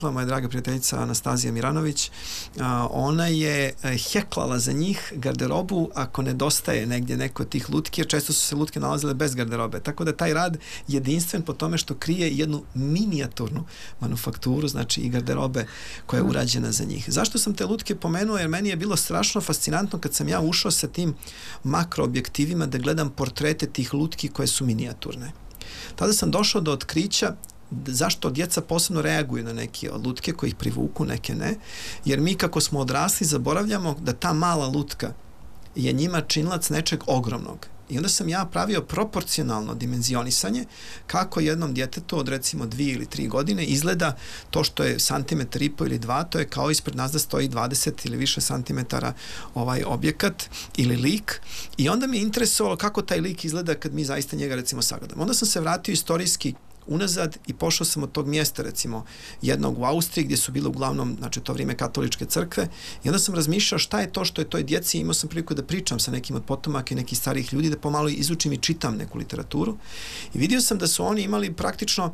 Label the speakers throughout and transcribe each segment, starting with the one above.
Speaker 1: moja draga prijateljica Anastazija Miranović, ona je heklala za njih garderobu ako nedostaje negdje neko od tih lutki, jer često su se lutke nalazile bez garderobe. Tako da taj rad jedinstven po tome što krije jednu minijaturnu manufakturu, znači i garderobe koja je urađena za njih. Zašto sam te lutke pomenuo? Jer meni je bilo strašno fascinantno kad sam ja ušao sa tim makroobjektivima da gledam portrete tih lutki koje su minijaturne. Tada sam došao do otkrića zašto djeca posebno reaguju na neke od lutke koji ih privuku, neke ne, jer mi kako smo odrasli zaboravljamo da ta mala lutka je njima činilac nečeg ogromnog. I onda sam ja pravio proporcionalno dimenzionisanje kako jednom djetetu od recimo 2 ili 3 godine izgleda to što je santimetar i po ili 2, to je kao ispred nas da stoji 20 ili više santimetara ovaj objekat ili lik. I onda mi je interesovalo kako taj lik izgleda kad mi zaista njega recimo sagledamo. Onda sam se vratio istorijski unazad i pošao sam od tog mjesta, recimo jednog u Austriji gdje su bile uglavnom, znači to vrijeme katoličke crkve, i onda sam razmišljao šta je to što je toj djeci, imao sam priliku da pričam sa nekim od potomaka i nekih starijih ljudi, da pomalo izučim i čitam neku literaturu i vidio sam da su oni imali praktično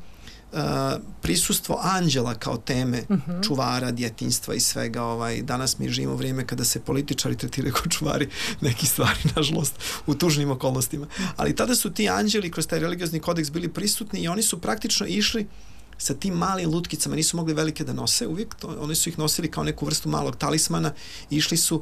Speaker 1: prisustvo anđela kao teme čuvara djetinjstva i svega. Danas mi živimo vrijeme kada se političari tretiraju kao čuvari nekih stvari, nažalost, u tužnim okolnostima. Ali tada su ti anđeli kroz taj religiozni kodeks bili prisutni i oni su praktično išli sa tim malim lutkicama, nisu mogli velike da nose uvijek, oni su ih nosili kao neku vrstu malog talismana, išli su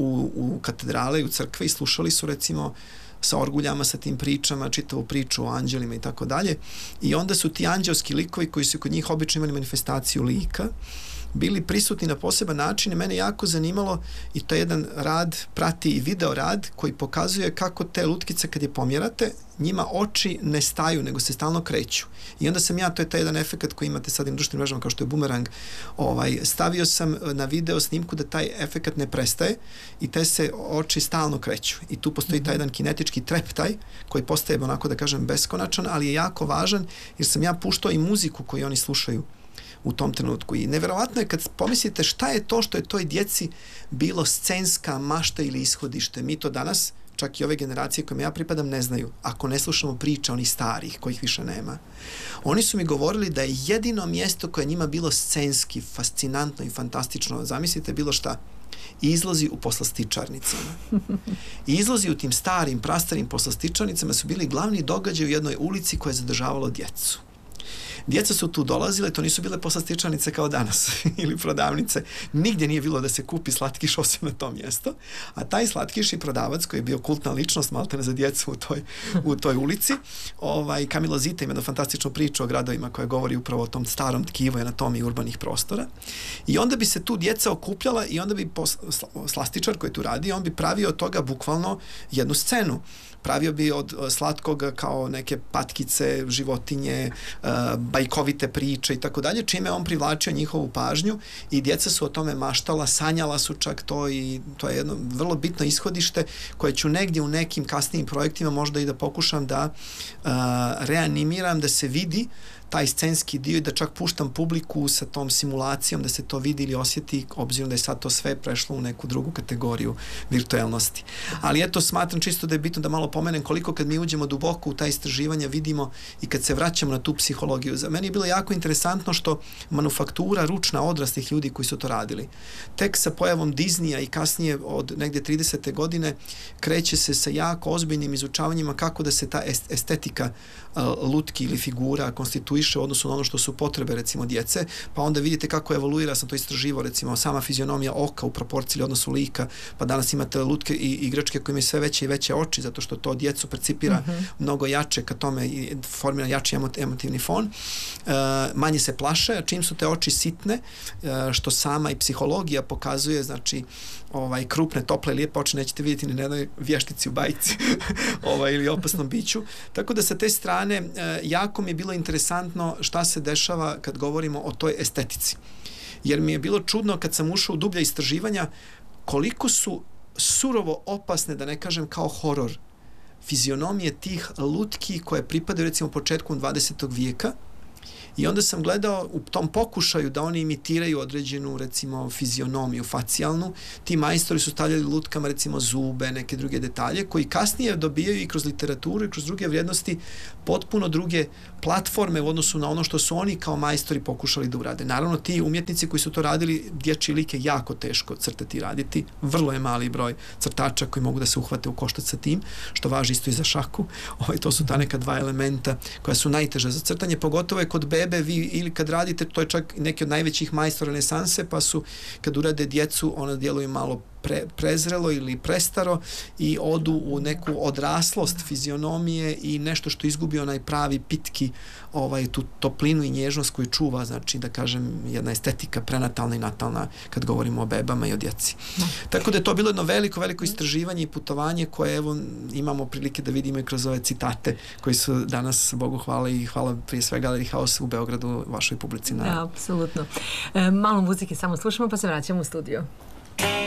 Speaker 1: u katedrale i u crkve i slušali su recimo sa orguljama, sa tim pričama, čitavu priču o anđelima i tako dalje. I onda su ti anđelski likovi koji su kod njih obično imali manifestaciju lika, bili prisutni na poseban način i mene jako zanimalo, i to je jedan rad, prati i video rad koji pokazuje kako te lutkice kad je pomjerate, njima oči ne staju, nego se stalno kreću. I onda sam ja, to je taj jedan efekt koji imate sad i na društvenim mrežama kao što je bumerang, stavio sam na video snimku da taj efekt ne prestaje i te se oči stalno kreću. I tu postoji taj jedan kinetički treptaj koji postaje, onako da kažem, beskonačan, ali je jako važan jer sam ja puštao i muziku koju oni slušaju u tom trenutku. I nevjerovatno je kad pomislite šta je to što je toj djeci bilo scenska mašta ili ishodište. Mi to danas, čak i ove generacije kojima ja pripadam, ne znaju. Ako ne slušamo priče onih starih, kojih više nema. Oni su mi govorili da je jedino mjesto koje je njima bilo scenski, fascinantno i fantastično, zamislite, bilo šta, izlazi u poslastičarnicama. Izlazi u tim starim, prastarim poslastičarnicama su bili glavni događaj u jednoj ulici koja je zadržavalo djecu. Djeca su tu dolazile, to nisu bile poslastičarnice kao danas ili prodavnice. Nigdje nije bilo da se kupi slatkiš osim na to mjesto. A taj slatkiš i prodavac koji je bio kultna ličnost maltene za djecu u toj ulici, Camillo Zita ima jednu fantastičnu priču o gradovima koja govori upravo o tom starom tkivu i anatomiji urbanih prostora. I onda bi se tu djeca okupljala i onda bi slastičar koji tu radi, on bi pravio od toga bukvalno jednu scenu. Pravio bi od slatkoga kao neke patkice, životinje, bajkovite priče i tako dalje, čime on privlačio njihovu pažnju i djeca su o tome maštala, sanjala su čak to i to je jedno vrlo bitno ishodište koje ću negdje u nekim kasnijim projektima možda i da pokušam da reanimiram, da se vidi taj scenski dio i da čak puštam publiku sa tom simulacijom da se to vidi ili osjeti, obzirom da je sad to sve prešlo u neku drugu kategoriju virtualnosti. Ali eto, smatram čisto da je bitno da malo pomenem koliko kad mi uđemo duboko u ta istraživanja vidimo i kad se vraćamo na tu psihologiju. Za meni je bilo jako interesantno što manufaktura ručna odraslih ljudi koji su to radili. Tek sa pojavom Disneya i kasnije od negdje 30. godine kreće se sa jako ozbiljnim izučavanjima kako da se ta estetika lutki ili figura konstituiše u odnosu na ono što su potrebe recimo djece, pa onda vidite kako evoluira, sam to istraživao, recimo sama fizionomija oka u proporciji odnosu lika, pa danas imate lutke i igračke koje imaju sve veće i veće oči, zato što to djecu percipira mnogo jače, ka tome i formira jači emotivni fon, manje se plaše, a čim su te oči sitne, što sama i psihologija pokazuje, znači krupne, tople, lijepe oči nećete vidjeti ni na jednoj vještici u bajci ili opasnom biću. Tako da sa te strane jako mi je bilo interesantno šta se dešava kad govorimo o toj estetici. Jer mi je bilo čudno kad sam ušao u dublja istraživanja koliko su surovo opasne, da ne kažem kao horor, fizionomije tih lutki koje pripadaju recimo početkom 20. vijeka I onda sam gledao u tom pokušaju da oni imitiraju određenu, recimo, fizionomiju facijalnu, ti majstori su stavljali lutkama, recimo, zube, neke druge detalje, koji kasnije dobijaju i kroz literaturu i kroz druge vrijednosti potpuno druge platforme u odnosu na ono što su oni kao majstori pokušali da urade. Naravno, ti umjetnici koji su to radili, dječji lik je jako teško crtati i raditi. Vrlo je mali broj crtača koji mogu da se uhvate u koštac sa tim, što važi isto i za šaku. To su ta neka dva elementa koja su najteža za crtanje, pogotovo je kod bebe, vi ili kad radite, to je čak neki od najvećih majstora renesanse, pa su, kad urade djecu, ona djeluju malo prezrelo ili prestaro i odu u neku odraslost fizionomije i nešto što izgubi onaj pravi pitki, tu toplinu i nježnost koju čuva, znači da kažem jedna estetika prenatalna i natalna kad govorimo o bebama i o djeci. Tako da je to bilo jedno veliko istraživanje i putovanje koje evo imamo prilike da vidimo i kroz ove citate koji su danas, Bogu hvala, i hvala prije svega Galeriji Haos u Beogradu, vašoj publici.
Speaker 2: Da, apsolutno. Malo muzike samo slušamo pa se vraćamo u studio.